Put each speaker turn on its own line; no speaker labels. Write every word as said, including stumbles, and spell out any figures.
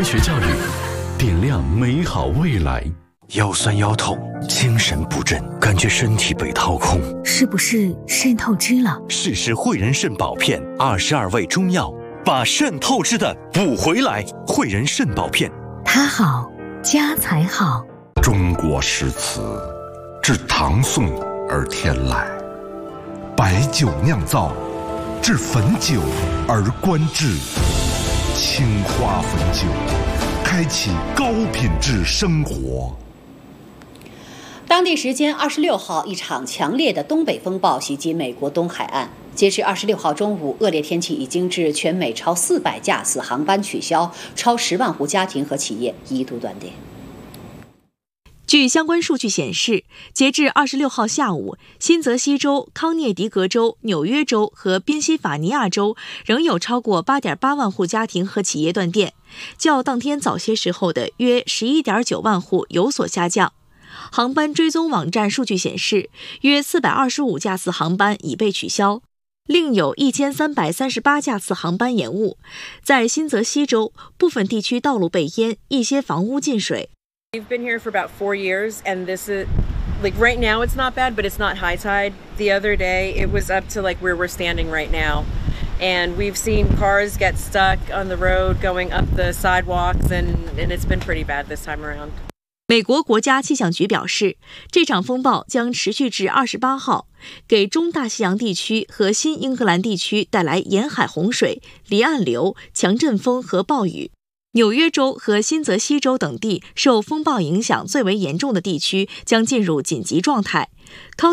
学教育，点亮美好未来。
腰酸腰痛，精神不振，感觉身体被掏空，
是不是肾透支了？
试试汇仁肾宝片，二十二味中药，把肾透支的补回来。汇仁肾宝片，
它好，家才好。
中国诗词，至唐宋而天来，白酒酿造，至汾酒而观致。青花汾酒，开启高品质生活。
当地时间二十六号，一场强烈的东北风暴袭击美国东海岸。截至二十六号中午，恶劣天气已经致全美超四百架次航班取消，超十万户家庭和企业一度断电。
据相关数据显示，截至二十六号下午，新泽西州、康涅狄格州、纽约州和宾夕法尼亚州仍有超过 八点八万户家庭和企业断电，较当天早些时候的约 十一点九万户有所下降。航班追踪网站数据显示，约四百二十五架次航班已被取消，另有一千三百三十八架次航班延误。在新泽西州，部分地区道路被淹，一些房屋进水。
We've been here for about four years, and this is, like right now it's not bad, but it's not high tide. The other day it was up to like where we're standing right now. And we've seen cars get stuck on the road going up the sidewalks, and, and it's been pretty bad this time around.
美国国家气象局表示，这场风暴将持续至二十八号，给中大西洋地区和新英格兰地区带来沿海洪水、离岸流、强阵风和暴雨。纽约州和新泽西州等地受风暴影响最为严重的地区将进入紧急状态。康